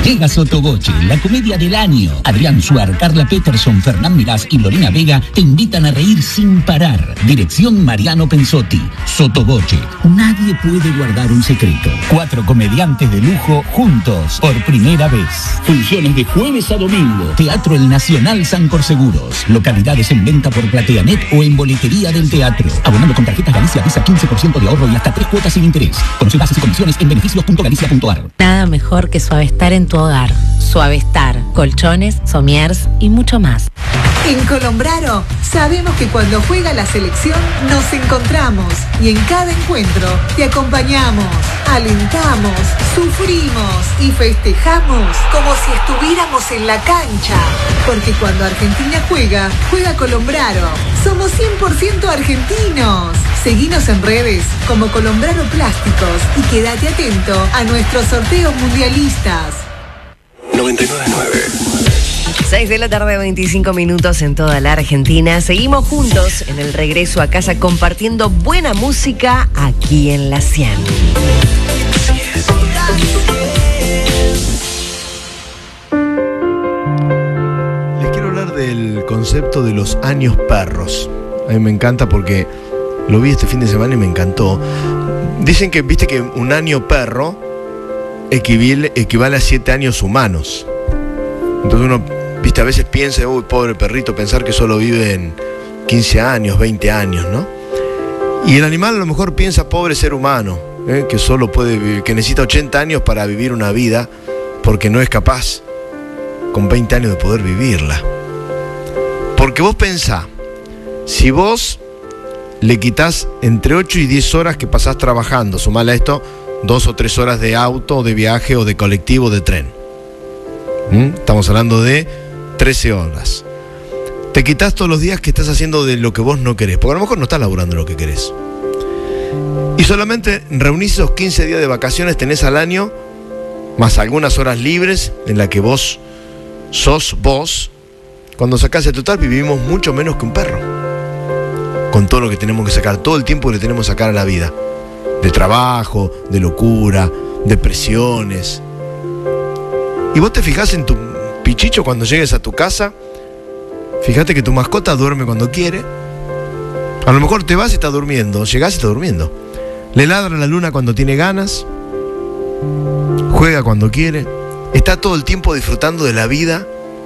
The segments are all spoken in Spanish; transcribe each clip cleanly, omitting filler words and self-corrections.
Llega Sotoboche, la comedia del año. Adrián Suar, Carla Peterson, Fernán Mirás y Lorena Vega te invitan a reír sin parar. Dirección Mariano Pensotti. Sotoboche, nadie puede guardar un secreto. 4 comediantes de lujo juntos por primera vez. Funciones de jueves a domingo. Teatro El Nacional San Corseguros. Localidades en venta por Plateanet o en boletería del teatro. Abonando con tarjetas Galicia Visa 15% de ahorro y hasta 3 cuotas sin interés. Conoce bases y condiciones en beneficios.galicia.ar. Nada mejor que Suavestar en tu hogar. Suavestar, colchones, somiers y mucho más. En Colombraro sabemos que cuando juega la selección nos encontramos y en cada encuentro te acompañamos, alentamos, sufrimos y festejamos como si estuviéramos en la cancha. Porque cuando Argentina juega, juega Colombraro. Somos 100% argentinos. Seguinos en redes como Colombraro Plásticos y quédate atento a nuestros sorteos mundialistas. 99.9. 6 de la tarde, 25 minutos en toda la Argentina. Seguimos juntos en el regreso a casa compartiendo buena música aquí en La 100. Les quiero hablar del concepto de los años perros. A mí me encanta porque lo vi este fin de semana y me encantó. Dicen que, viste que un año perro equivale a 7 años humanos. Entonces uno, viste, a veces piensa, uy, pobre perrito, pensar que solo vive en 15 años, 20 años, ¿no? Y el animal a lo mejor piensa, pobre ser humano, que solo puede vivir, que necesita 80 años para vivir una vida, porque no es capaz con 20 años de poder vivirla. Porque vos pensá, si vos le quitás entre 8 y 10 horas que pasás trabajando, sumale a esto 2 o 3 horas de auto, de viaje o de colectivo o de tren. Estamos hablando de 13 horas. Te quitas todos los días que estás haciendo de lo que vos no querés, porque a lo mejor no estás laburando lo que querés. Y solamente reunís esos 15 días de vacaciones, tenés al año, más algunas horas libres en las que vos sos vos. Cuando sacás el total vivimos mucho menos que un perro. Con todo lo que tenemos que sacar, todo el tiempo que le tenemos que sacar a la vida. De trabajo, de locura, de presiones. Y vos te fijás en tu pichicho cuando llegues a tu casa. Fíjate que tu mascota duerme cuando quiere. A lo mejor te vas y está durmiendo. Llegás y está durmiendo. Le ladra la luna cuando tiene ganas. Juega cuando quiere. Está todo el tiempo disfrutando de la vida.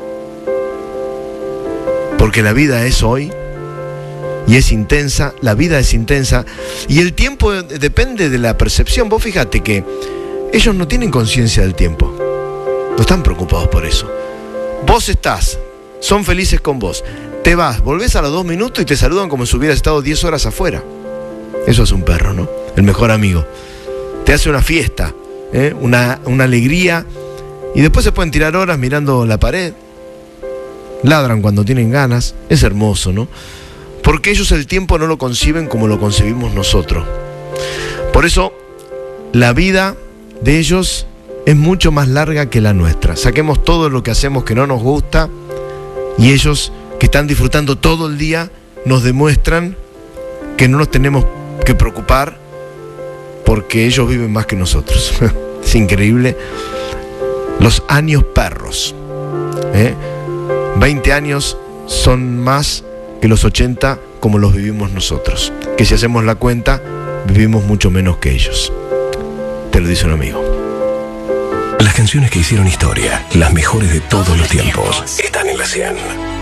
Porque la vida es hoy. Y es intensa. La vida es intensa. Y el tiempo depende de la percepción. Vos fíjate que ellos no tienen conciencia del tiempo. No están preocupados por eso. Vos estás, son felices con vos. Te vas, volvés a los 2 minutos y te saludan como si hubieras estado 10 horas afuera. Eso es un perro, ¿no? El mejor amigo. Te hace una fiesta, una alegría. Y después se pueden tirar horas mirando la pared. Ladran cuando tienen ganas. Es hermoso, ¿no? Porque ellos el tiempo no lo conciben como lo concebimos nosotros. Por eso, la vida de ellos es mucho más larga que la nuestra. Saquemos todo lo que hacemos que no nos gusta y ellos que están disfrutando todo el día nos demuestran que no nos tenemos que preocupar porque ellos viven más que nosotros. Es increíble. Los años perros. 20 años son más que los 80 como los vivimos nosotros. Que si hacemos la cuenta, vivimos mucho menos que ellos. Te lo dice un amigo. Las canciones que hicieron historia, las mejores de todos los tiempos, están en La 100.